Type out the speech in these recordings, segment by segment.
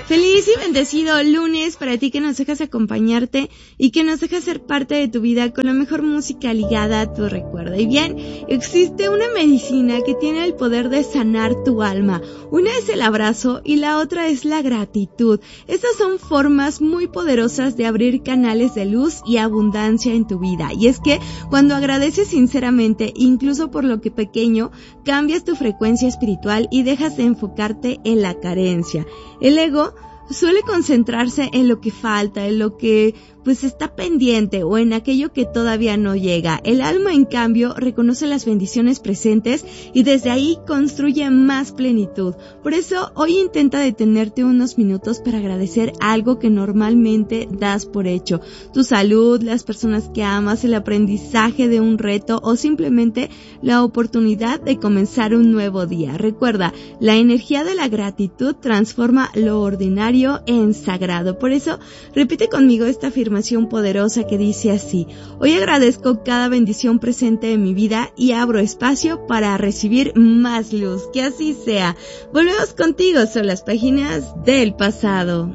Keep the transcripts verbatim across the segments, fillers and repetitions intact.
Feliz y bendecido lunes para ti que nos dejas acompañarte y que nos dejas ser parte de tu vida con la mejor música ligada a tu recuerdo. Y bien, existe una medicina que tiene el poder de sanar tu alma. Una es el abrazo y la otra es la gratitud. Estas son formas muy poderosas de abrir canales de luz y abundancia en tu vida. Y es que cuando agradeces sinceramente, incluso por lo que pequeño, cambias tu frecuencia espiritual y dejas de enfocarte en la carencia. El ego suele concentrarse en lo que falta, en lo que pues está pendiente o en aquello que todavía no llega. El alma, en cambio, reconoce las bendiciones presentes y desde ahí construye más plenitud. Por eso, hoy intenta detenerte unos minutos para agradecer algo que normalmente das por hecho. Tu salud, las personas que amas, el aprendizaje de un reto o simplemente la oportunidad de comenzar un nuevo día. Recuerda, la energía de la gratitud transforma lo ordinario en sagrado. Por eso, repite conmigo esta afirmación poderosa que dice así: hoy agradezco cada bendición presente en mi vida y abro espacio para recibir más luz. Que así sea. Volvemos contigo, son las páginas del pasado.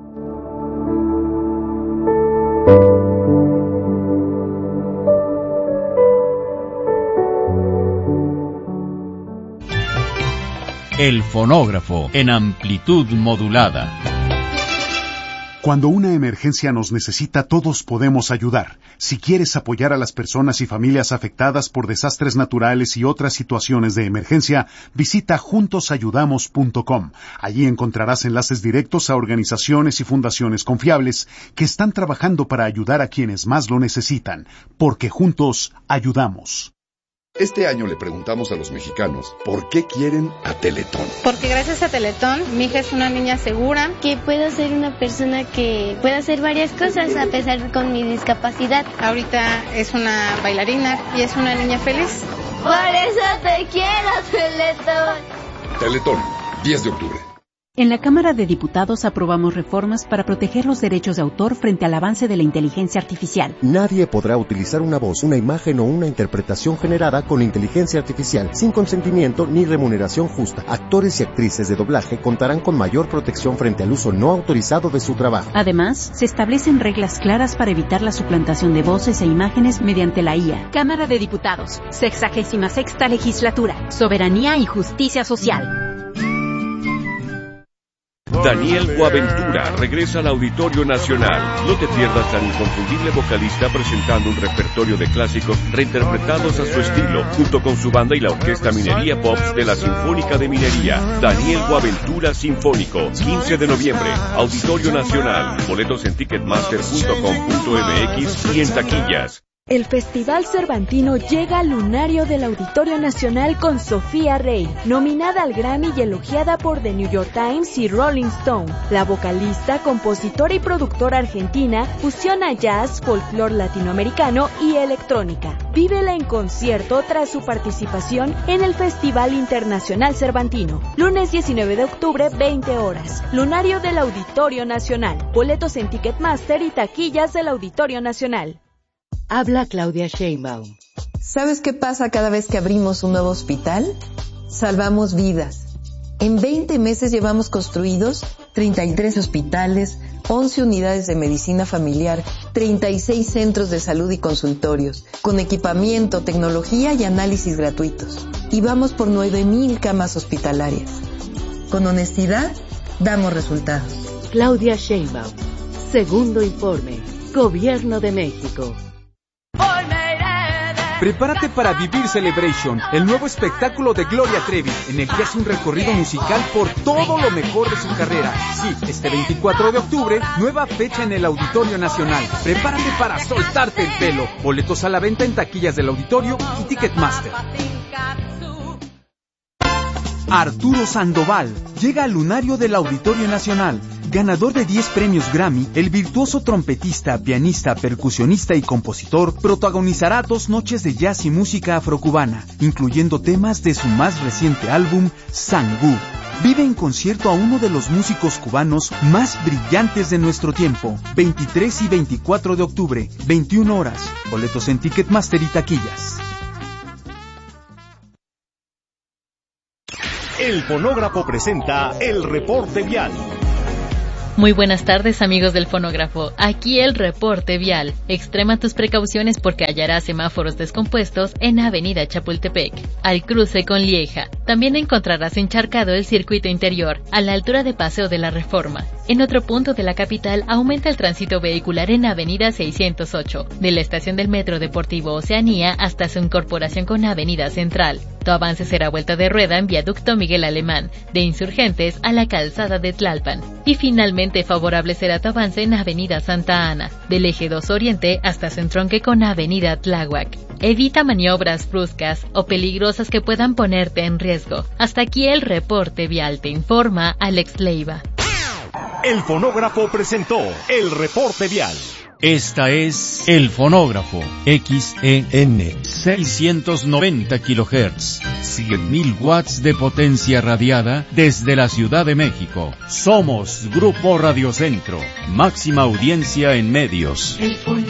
El fonógrafo en amplitud modulada. Cuando una emergencia nos necesita, todos podemos ayudar. Si quieres apoyar a las personas y familias afectadas por desastres naturales y otras situaciones de emergencia, visita juntos ayudamos punto com. Allí encontrarás enlaces directos a organizaciones y fundaciones confiables que están trabajando para ayudar a quienes más lo necesitan, porque juntos ayudamos. Este año le preguntamos a los mexicanos por qué quieren a Teletón. Porque gracias a Teletón, mi hija es una niña segura. Que puedo ser una persona que pueda hacer varias cosas a pesar de con mi discapacidad. Ahorita es una bailarina y es una niña feliz. Por eso te quiero, Teletón. Teletón, diez de octubre. En la Cámara de Diputados aprobamos reformas para proteger los derechos de autor frente al avance de la inteligencia artificial. Nadie podrá utilizar una voz, una imagen o una interpretación generada con inteligencia artificial sin consentimiento ni remuneración justa. Actores y actrices de doblaje contarán con mayor protección frente al uso no autorizado de su trabajo. Además, se establecen reglas claras para evitar la suplantación de voces e imágenes mediante la I A. Cámara de Diputados, sexagésima sexta legislatura, soberanía y justicia social. Daniel Boaventura regresa al Auditorio Nacional. No te pierdas al inconfundible vocalista presentando un repertorio de clásicos reinterpretados a su estilo, junto con su banda y la Orquesta Minería Pops de la Sinfónica de Minería. Daniel Boaventura Sinfónico, quince de noviembre, Auditorio Nacional. Boletos en ticketmaster punto com punto m x y en taquillas. El Festival Cervantino llega al lunario del Auditorio Nacional con Sofía Rey, nominada al Grammy y elogiada por The New York Times y Rolling Stone. La vocalista, compositora y productora argentina fusiona jazz, folclore latinoamericano y electrónica. Vívela en concierto tras su participación en el Festival Internacional Cervantino. Lunes diecinueve de octubre, veinte horas. Lunario del Auditorio Nacional. Boletos en Ticketmaster y taquillas del Auditorio Nacional. Habla Claudia Sheinbaum. ¿Sabes qué pasa cada vez que abrimos un nuevo hospital? Salvamos vidas. En veinte meses llevamos construidos treinta y tres hospitales, once unidades de medicina familiar, treinta y seis centros de salud y consultorios, con equipamiento, tecnología y análisis gratuitos. Y vamos por nueve mil camas hospitalarias. Con honestidad, damos resultados. Claudia Sheinbaum. Segundo informe. Gobierno de México. Prepárate para Vivir Celebration, el nuevo espectáculo de Gloria Trevi, en el que hace un recorrido musical por todo lo mejor de su carrera. Sí, este veinticuatro de octubre, nueva fecha en el Auditorio Nacional. Prepárate para soltarte el pelo. Boletos a la venta en taquillas del Auditorio y Ticketmaster. Arturo Sandoval llega al lunario del Auditorio Nacional. Ganador de diez premios Grammy, el virtuoso trompetista, pianista, percusionista y compositor protagonizará dos noches de jazz y música afrocubana, incluyendo temas de su más reciente álbum, Sangú. Vive en concierto a uno de los músicos cubanos más brillantes de nuestro tiempo. veintitrés y veinticuatro de octubre, veintiuna horas. Boletos en Ticketmaster y taquillas. El fonógrafo presenta el reporte vial. Muy buenas tardes, amigos del fonógrafo. Aquí el reporte vial. Extrema tus precauciones porque hallarás semáforos descompuestos en Avenida Chapultepec, al cruce con Lieja. También encontrarás encharcado el circuito interior, a la altura de Paseo de la Reforma. En otro punto de la capital aumenta el tránsito vehicular en Avenida seiscientos ocho, de la estación del Metro Deportivo Oceanía hasta su incorporación con Avenida Central. Tu avance será vuelta de rueda en Viaducto Miguel Alemán, de Insurgentes a la calzada de Tlalpan. Y finalmente favorable será tu avance en Avenida Santa Ana, del Eje dos Oriente hasta su entronque con Avenida Tláhuac. Evita maniobras bruscas o peligrosas que puedan ponerte en riesgo. Hasta aquí el reporte vial, te informa Alex Leiva. El fonógrafo presentó el reporte vial. Esta es El Fonógrafo, X E N, seiscientos noventa kilohertz, cien mil watts de potencia radiada desde la Ciudad de México. Somos Grupo Radio Centro, máxima audiencia en medios. El